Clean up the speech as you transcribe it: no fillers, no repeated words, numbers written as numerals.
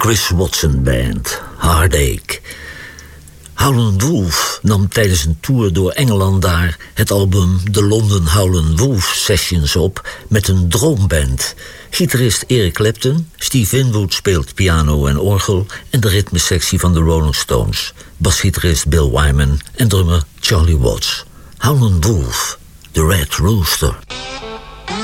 Chris Watson Band, Heartache. Howlin' Wolf nam tijdens een tour door Engeland daar het album The London Howlin' Wolf Sessions op met een droomband. Gitarist Eric Clapton, Steve Winwood speelt piano en orgel en de ritmesectie van de Rolling Stones. Basgitarist Bill Wyman en drummer Charlie Watts. Howlin' Wolf, The Red Rooster.